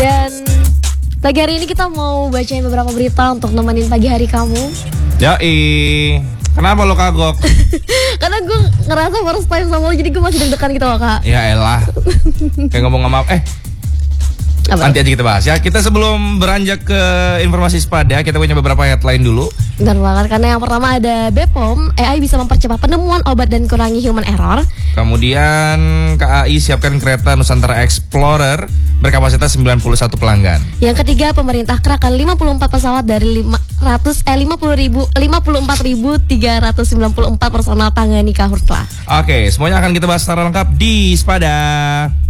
Dan pagi hari ini kita mau bacain beberapa berita untuk nemenin pagi hari kamu. Kenapa lo kagok? Karena gue ngerasa first time sama lo, jadi gue masih deg-degan gitu loh, Kak. Ya elah. Kayak ngomong sama nanti aja kita bahas ya. Kita sebelum beranjak ke informasi sepada, kita punya beberapa headline dulu. Benar banget, karena yang pertama ada BPOM, AI bisa mempercepat penemuan obat dan kurangi human error. Kemudian KAI siapkan kereta Nusantara Explorer berkapasitas 91 pelanggan. Yang ketiga, pemerintah kerahkan 54 pesawat dari 54.394 personal tangani Kahurtla. Oke, semuanya akan kita bahas secara lengkap di Sepada.